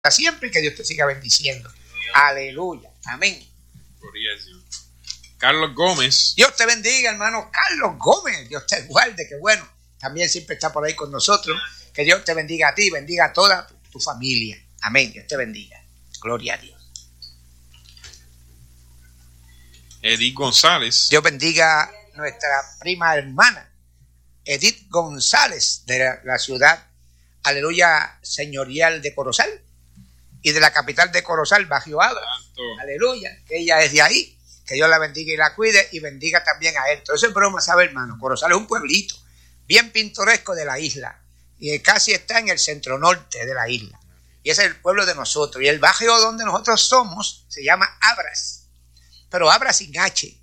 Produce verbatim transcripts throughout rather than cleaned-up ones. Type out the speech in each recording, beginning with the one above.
siempre y que Dios te siga bendiciendo. Aleluya. Amén. Gloria a Dios. Carlos Gómez. Dios te bendiga, hermano Carlos Gómez. Dios te guarde, qué bueno. También siempre está por ahí con nosotros. Que Dios te bendiga a ti, bendiga a toda tu, tu familia. Amén. Dios te bendiga. Gloria a Dios. Edith González. Dios bendiga a nuestra prima hermana Edith González de la, la ciudad, aleluya, señorial de Corozal y de la capital de Corozal, Bajo Abra. Aleluya, que ella es de ahí. Que Dios la bendiga y la cuide y bendiga también a él. Todo eso es broma, ¿sabe, hermano? Corozal es un pueblito bien pintoresco de la isla y casi está en el centro norte de la isla. Y ese es el pueblo de nosotros. Y el barrio donde nosotros somos se llama Abras, pero Abras sin H.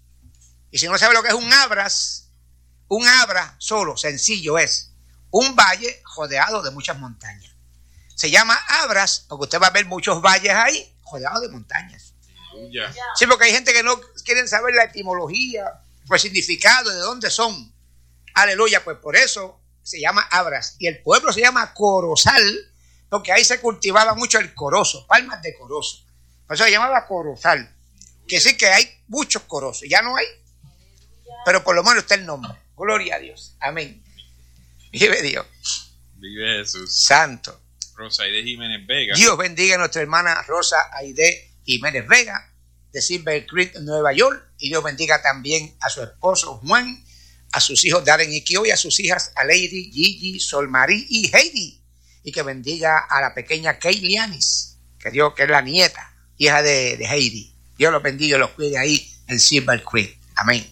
Y si no sabe lo que es un Abras, un Abra solo, sencillo, es un valle rodeado de muchas montañas. Se llama Abras porque usted va a ver muchos valles ahí rodeados de montañas. Aleluya. Sí, porque hay gente que no quieren saber la etimología o el significado de dónde son. Aleluya, pues por eso se llama Abras. Y el pueblo se llama Corozal porque ahí se cultivaba mucho el corozo, palmas de corozo. Por eso se llamaba Corozal. Que sí que hay muchos corozos, ya no hay. Pero por lo menos está el nombre. Gloria a Dios. Amén. Vive Dios. Vive Jesús. Santo. Rosa Aide Jiménez Vega. Dios bendiga a nuestra hermana Rosa Aide Jiménez Vega de Silver Creek, Nueva York. Y Dios bendiga también a su esposo Juan, a sus hijos Darren y Kio y a sus hijas Aleidi, Gigi, Solmarí y Heidi. Y que bendiga a la pequeña Keilianis, que Dios, que es la nieta, hija de, de Heidi. Dios los bendiga y los cuide ahí en Silver Creek. Amén.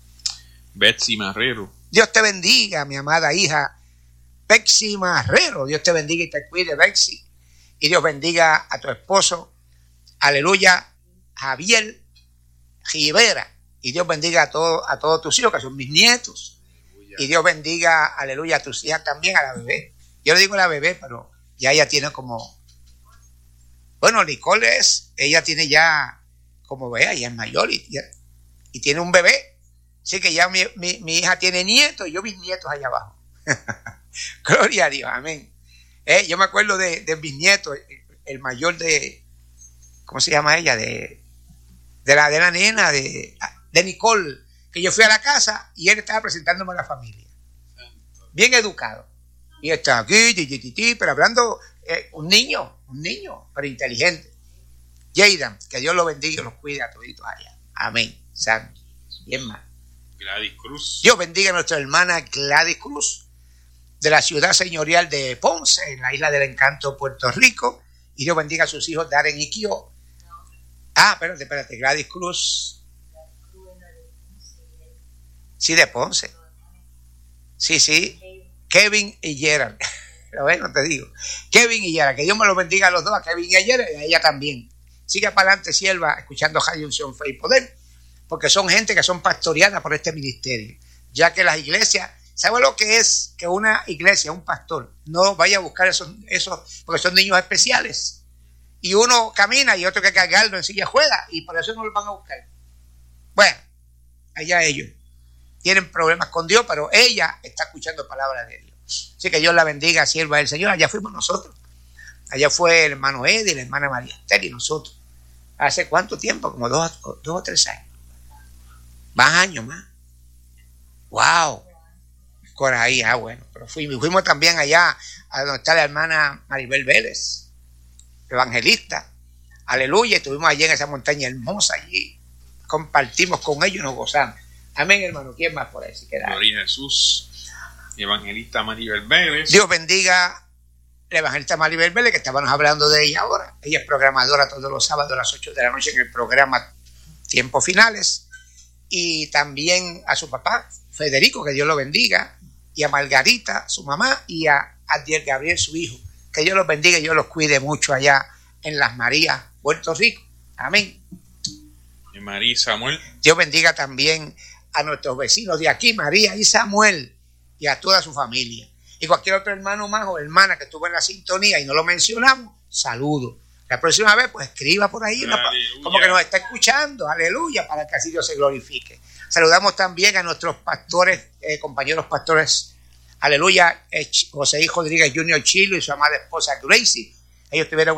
Betsy Marrero. Dios te bendiga, mi amada hija Betsy Marrero. Dios te bendiga y te cuide, Betsy. Y Dios bendiga a tu esposo, aleluya, Javier Rivera. Y Dios bendiga a, todo, a todos tus hijos, que son mis nietos. Aleluya. Y Dios bendiga, aleluya, a tus hijas también, a la bebé. Yo le digo la bebé, pero ya ella tiene como... Bueno, Nicole es, ella tiene ya, como vea, ella es mayor y, y tiene un bebé. Así que ya mi, mi, mi hija tiene nietos y yo mis nietos allá abajo. Gloria a Dios, amén. Eh, yo me acuerdo de, de mis nietos, el, el mayor de, ¿cómo se llama ella? De, de, la, de la nena, de, de Nicole, que yo fui a la casa y él estaba presentándome a la familia. Bien educado. Y está aquí, ti, ti, ti, ti, pero hablando, eh, un niño, un niño, pero inteligente. Jaydan, que Dios lo bendiga y los cuide a toditos allá. Amén. Santo. Bien más. Gladys Cruz. Dios bendiga a nuestra hermana Gladys Cruz, de la ciudad señorial de Ponce, en la isla del encanto, Puerto Rico. Y Dios bendiga a sus hijos Darren y Kio. Ah, espérate, espérate, Gladys Cruz. Sí, de Ponce. Sí, sí. Kevin y Gerald. Pero bueno, te digo. Kevin y Gerald. Que Dios me los bendiga a los dos, a Kevin y a Gerald, y a ella también. Siga para adelante, sierva, escuchando Radio Unción, Fe y Poder. Porque son gente que son pastoreadas por este ministerio. Ya que las iglesias, ¿sabe lo que es que una iglesia, un pastor, no vaya a buscar esos, esos porque son niños especiales? Y uno camina y otro que cargarlo en silla de ruedas, y por eso no lo van a buscar. Bueno, allá ellos tienen problemas con Dios, pero ella está escuchando palabras de Dios. Así que Dios la bendiga, sierva del Señor. Allá fuimos nosotros. Allá fue el hermano Eddie, la hermana María Esther y nosotros. ¿Hace cuánto tiempo? Como dos, dos o tres años. Más años más. Wow. Por ahí, ah, bueno. Pero fuimos, fuimos también allá a donde está la hermana Maribel Vélez, evangelista. Aleluya. Estuvimos allí en esa montaña hermosa allí. Compartimos con ellos y nos gozamos. Amén, hermano. ¿Quién más por ahí? Si queda. Gloria a Jesús. Evangelista Maribel Vélez. Dios bendiga a la evangelista Maribel Vélez, que estábamos hablando de ella ahora. Ella es programadora todos los sábados a las ocho de la noche en el programa Tiempos Finales. Y también a su papá, Federico, que Dios lo bendiga, y a Margarita, su mamá, y a Adiel Gabriel, su hijo. Que Dios los bendiga y Dios los cuide mucho allá en Las Marías, Puerto Rico. Amén. Y María y Samuel. Dios bendiga también a nuestros vecinos de aquí, María y Samuel, y a toda su familia. Y cualquier otro hermano más o hermana que estuvo en la sintonía y no lo mencionamos, saludo. La próxima vez, pues escriba por ahí, una, como que nos está escuchando, aleluya, para que así Dios se glorifique. Saludamos también a nuestros pastores, eh, compañeros pastores, aleluya, eh, José I. Rodríguez junior Chilo y su amada esposa Gracie, ellos tuvieron